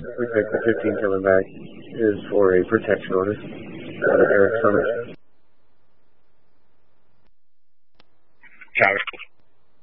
Looks like the 15 coming back is for a protection order. Eric Summers. Copy.